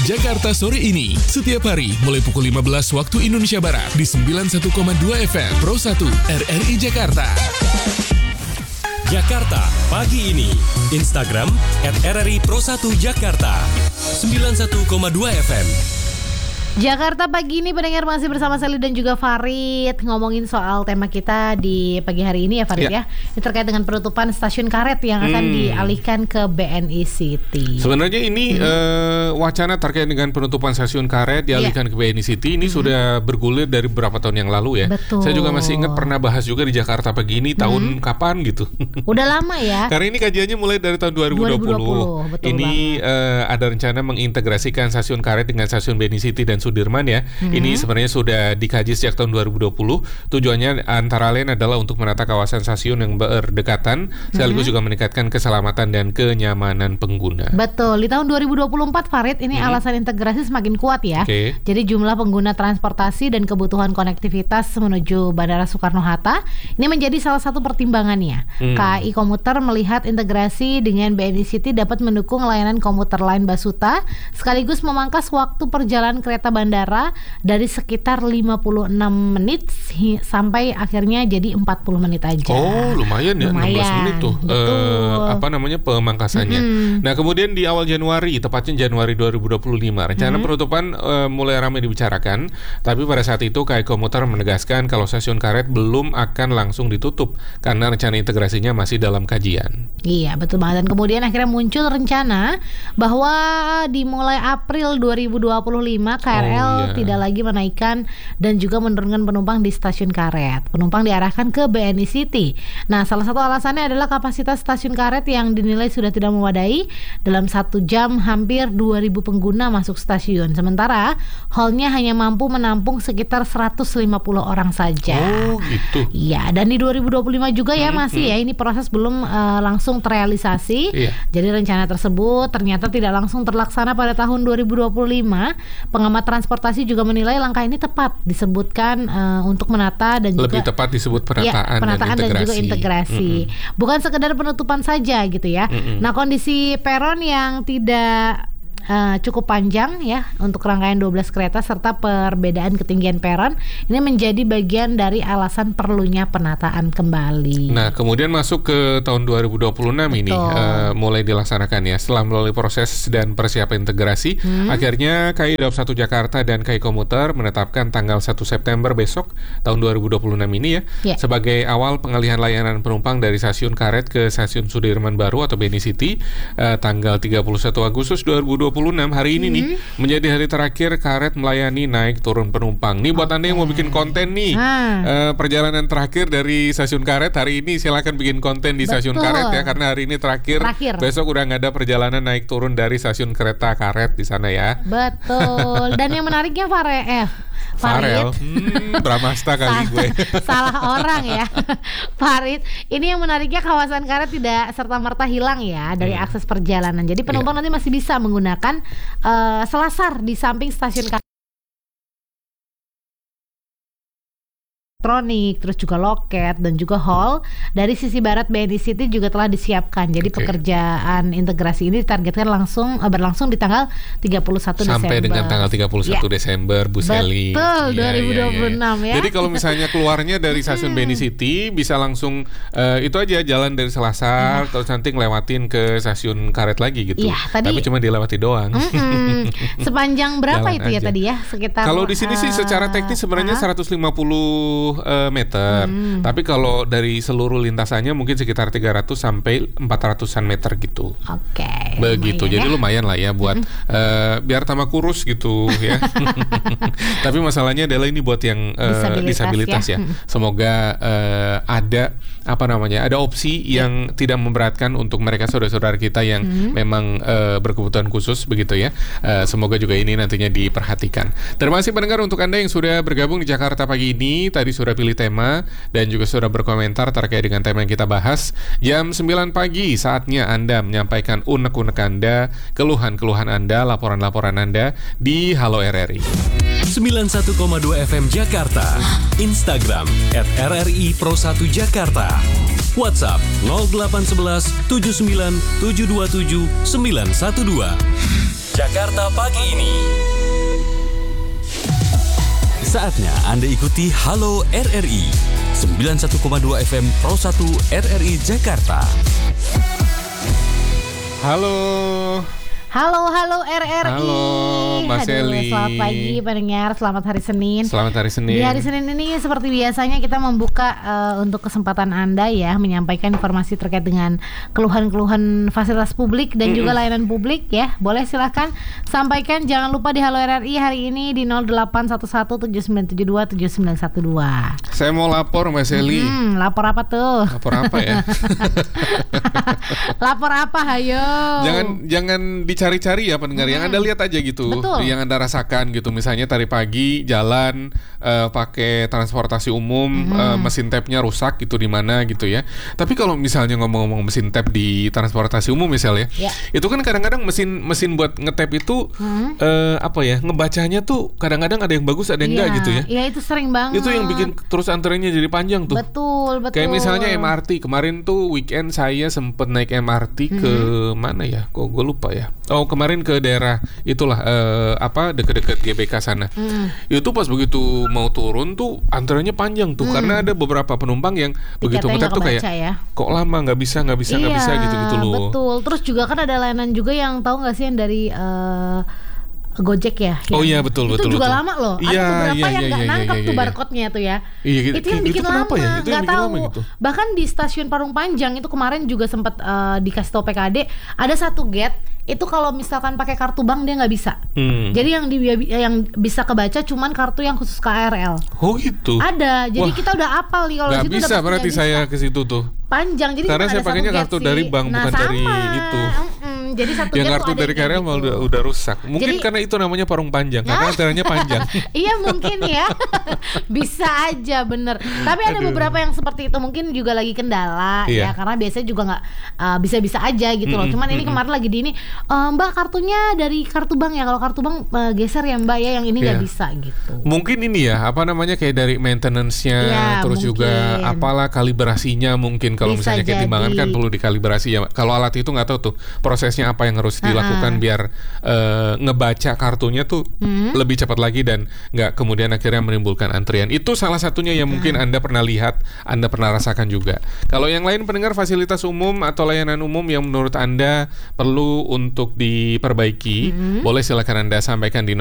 Jakarta sore ini. Setiap hari mulai pukul 15 waktu Indonesia Barat di 91,2 FM Pro 1 RRI Jakarta. Jakarta pagi ini. Instagram @RRI Pro 1 Jakarta 91,2 FM. Jakarta pagi ini pendengar masih bersama Sally dan juga Farid ngomongin soal tema kita di pagi hari ini ya Farid ya. Ini terkait dengan penutupan stasiun karet yang akan dialihkan ke BNI City. Sebenarnya ini wacana terkait dengan penutupan stasiun karet dialihkan ke BNI City ini sudah bergulir dari beberapa tahun yang lalu ya. Betul. Saya juga masih ingat pernah bahas juga di Jakarta pagi ini tahun kapan gitu. Udah lama ya. Karena ini kajiannya mulai dari tahun 2020. Betul ini ada rencana mengintegrasikan stasiun karet dengan stasiun BNI City dan Sudirman ya. Ini sebenarnya sudah dikaji sejak tahun 2020. Tujuannya antara lain adalah untuk menata kawasan stasiun yang berdekatan, sekaligus juga meningkatkan keselamatan dan kenyamanan pengguna. Betul. Di tahun 2024 Farid ini alasan integrasi semakin kuat ya. Jadi jumlah pengguna transportasi dan kebutuhan konektivitas menuju Bandara Soekarno-Hatta ini menjadi salah satu pertimbangannya. KAI Komuter melihat integrasi dengan BNI City dapat mendukung layanan komuter lain Basuta sekaligus memangkas waktu perjalanan kereta bandara dari sekitar 56 menit sampai akhirnya jadi 40 menit aja. Oh, lumayan ya, 16 menit tuh. Pemangkasannya. Nah, kemudian di awal Januari, tepatnya Januari 2025, rencana penutupan mulai ramai dibicarakan, tapi pada saat itu KAI Komuter menegaskan kalau stasiun karet belum akan langsung ditutup karena rencana integrasinya masih dalam kajian. Iya, betul banget. Dan kemudian akhirnya muncul rencana bahwa dimulai April 2025 KRL tidak lagi menaikkan dan juga menurunkan penumpang di stasiun karet. Penumpang diarahkan ke BNI City. Nah, salah satu alasannya adalah kapasitas stasiun karet yang dinilai sudah tidak memadai. Dalam 1 jam hampir 2.000 pengguna masuk stasiun. Sementara hall-nya hanya mampu menampung sekitar 150 orang saja. Oh, gitu. Iya, dan di 2025 juga ya masih ya, ini proses belum langsung terrealisasi. Jadi rencana tersebut ternyata tidak langsung terlaksana pada tahun 2025. Pengamat transportasi juga menilai langkah ini tepat disebutkan untuk menata dan lebih juga tepat disebut penataan dan juga integrasi. Bukan sekedar penutupan saja gitu ya. Nah, kondisi peron yang tidak cukup panjang ya untuk rangkaian 12 kereta serta perbedaan ketinggian peron ini menjadi bagian dari alasan perlunya penataan kembali. Nah, kemudian masuk ke tahun 2026 ini mulai dilaksanakan ya. Setelah melalui proses dan persiapan integrasi, akhirnya KAI Daob 1 Jakarta dan KAI Komuter menetapkan tanggal 1 September besok tahun 2026 ini ya sebagai awal pengalihan layanan penumpang dari stasiun karet ke stasiun Sudirman Baru atau BNI City tanggal 31 Agustus 2026 hari ini nih menjadi hari terakhir karet melayani naik turun penumpang. Nih buat Anda yang mau bikin konten nih perjalanan terakhir dari stasiun karet hari ini, silakan bikin konten di stasiun karet ya, karena hari ini terakhir. Besok udah nggak ada perjalanan naik turun dari stasiun kereta karet di sana ya. Betul. Dan yang menariknya Farel, Bramasta kali gue. Salah orang ya, Farid. Ini yang menariknya kawasan karet tidak serta-merta hilang ya dari akses perjalanan. Jadi penumpang nanti masih bisa menggunakan selasar di samping stasiun karet. Elektronik, terus juga loket dan juga hall dari sisi barat BNI City juga telah disiapkan. Jadi pekerjaan integrasi ini ditargetkan berlangsung di tanggal 31 Desember. Sampai dengan tanggal 31 Desember, Bu Sally. Betul, 2026 ya. Jadi kalau misalnya keluarnya dari stasiun BNI City bisa langsung itu aja jalan dari Selasar terus nanti ngelewatin ke stasiun karet lagi gitu. Tapi cuma dilewati doang. Sepanjang berapa jalan itu ya aja. tadi ya? Sekitar kalau di sini sih secara teknis sebenarnya 150 meter. Tapi kalau dari seluruh lintasannya mungkin sekitar 300 sampai 400-an meter gitu. Begitu. Jadi lumayan lah ya buat biar tambah kurus gitu ya. Tapi masalahnya adalah ini buat yang disabilitas ya. Semoga ada opsi yang tidak memberatkan untuk mereka saudara-saudara kita yang memang berkebutuhan khusus begitu ya. Semoga juga ini nantinya diperhatikan. Terima kasih pendengar untuk Anda yang sudah bergabung di Jakarta pagi ini. Tadi sudah pilih tema dan juga sudah berkomentar terkait dengan tema yang kita bahas. Jam 9 pagi saatnya Anda menyampaikan unek-unek Anda, keluhan-keluhan Anda, laporan-laporan Anda di Halo RRI. 91,2 FM Jakarta. Instagram @RRI Pro 1 Jakarta. WhatsApp 0811 79 727 912. Jakarta pagi ini. Saatnya Anda ikuti Halo RRI 91,2 FM Pro 1 RRI Jakarta. Halo RRI. Halo Mbak Seli. Selamat pagi pendengar, selamat hari Senin. Selamat hari Senin. Di hari Senin ini seperti biasanya kita membuka untuk kesempatan Anda ya, menyampaikan informasi terkait dengan keluhan-keluhan fasilitas publik dan juga layanan publik ya. Boleh silahkan sampaikan, jangan lupa di Halo RRI hari ini di 081179727912. Saya mau lapor Mbak Seli. Lapor apa tuh? Lapor apa ya? Lapor apa, hayo? Jangan dicari-cari ya pendengar, yang Anda lihat aja gitu. Betul. Yang Anda rasakan gitu. Misalnya tadi pagi jalan pakai transportasi umum, mesin tapnya rusak gitu di mana gitu ya. Tapi kalau misalnya ngomong-ngomong mesin tap di transportasi umum misalnya, itu kan kadang-kadang mesin buat ngetap itu ngebacanya tuh kadang-kadang ada yang bagus, ada yang enggak gitu ya. Iya, itu sering banget. Itu yang bikin terus antreannya jadi panjang tuh. Betul. Kayak misalnya MRT, kemarin tuh weekend saya sempet naik MRT ke mana ya? Kok gue lupa ya. Oh, kemarin ke daerah itulah deket-deket GBK sana. Itu pas begitu mau turun tuh antreannya panjang tuh karena ada beberapa penumpang yang begitu ngetap tuh kayak kok lama nggak bisa gitu loh. Betul. Terus juga kan ada layanan juga yang tahu nggak sih yang dari Gojek ya? Oh iya betul. Itu juga lama loh. Ada beberapa yang nggak nangkep tuh barcode-nya tuh ya. Iya, itu yang bikin lama. Ya? Itu nggak tahu. Gitu. Bahkan di stasiun Parung Panjang itu kemarin juga sempat dikasih tau PKD ada satu gate itu kalau misalkan pakai kartu bank dia nggak bisa. Jadi yang bisa kebaca cuman kartu yang khusus KRL. Oh gitu. Ada. Jadi kita udah apal nih kalau nggak situ. Bisa berarti saya ke situ tuh. Panjang. Jadi karena saya pakainya kartu dari bank bukan dari itu. Jadi satu yang kartu dari KRL malah udah rusak. Mungkin karena itu namanya Parung Panjang karena antaranya panjang. Iya mungkin ya. Bisa aja bener. Tapi ada beberapa yang seperti itu mungkin juga lagi kendala ya karena biasanya juga nggak bisa-bisa aja gitu loh. Cuman ini kemarin lagi di ini Mbak kartunya dari kartu bank ya. Kalau kartu bank geser ya Mbak ya, yang ini nggak bisa gitu. Mungkin ini ya kayak dari maintenance-nya, terus mungkin juga apalah kalibrasinya mungkin kalau misalnya kayak timbangan kan perlu dikalibrasi ya. Kalau alat itu nggak tahu tuh prosesnya apa yang harus dilakukan biar ngebaca kartunya tuh lebih cepat lagi dan nggak kemudian akhirnya menimbulkan antrian. Itu salah satunya yang mungkin Anda pernah lihat, Anda pernah rasakan juga. Kalau yang lain pendengar fasilitas umum atau layanan umum yang menurut Anda perlu untuk diperbaiki, boleh silakan Anda sampaikan di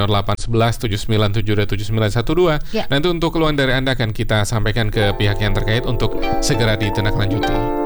081179727912. Nanti untuk keluhan dari Anda akan kita sampaikan ke pihak yang terkait untuk segera ditindaklanjuti.